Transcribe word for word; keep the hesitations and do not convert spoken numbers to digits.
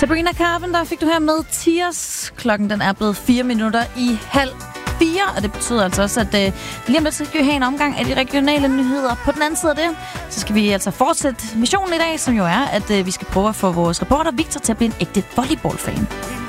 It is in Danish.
Sabrina Carpenter fik du her med Tears. Klokken den er blevet fire minutter i halv fire, og det betyder altså også, at øh, lige om lidt skal vi have en omgang af de regionale nyheder. På den anden side af det, så skal vi altså fortsætte missionen i dag, som jo er, at øh, vi skal prøve at få vores reporter Victor til at blive en ægte volleyballfan.